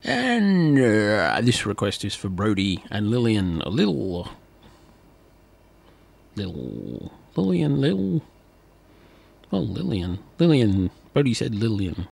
And this request is for Brody and Lillian. Lillian. Lillian. Brody said Lillian.